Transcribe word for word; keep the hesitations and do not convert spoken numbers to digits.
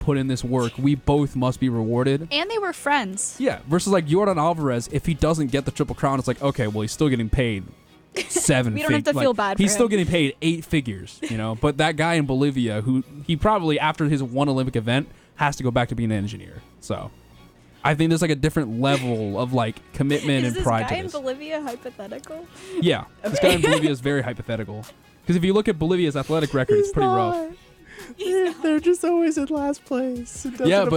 put in this work. We both must be rewarded. And they were friends. Yeah, versus like Yordan Alvarez, if he doesn't get the Triple Crown, it's like, okay, well, he's still getting paid seven We don't have fig- to feel like, bad for He's still him. getting paid eight figures, you know? But that guy in Bolivia, who he probably, after his one Olympic event, has to go back to being an engineer. So I think there's like a different level of like commitment Is and this pride guy to in this. Bolivia hypothetical? Yeah, this guy in Bolivia is very hypothetical. Because if you look at Bolivia's athletic record, it's pretty rough. They're, they're just always in last place. It doesn't Yeah, but